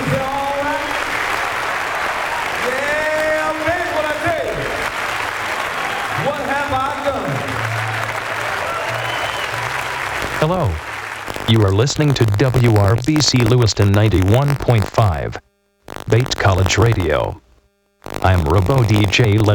say all right? Yeah, man, what I tell you. What have I done? Hello. You are listening to WRBC Lewiston 91.5. Bait College Radio. I'm Robo DJ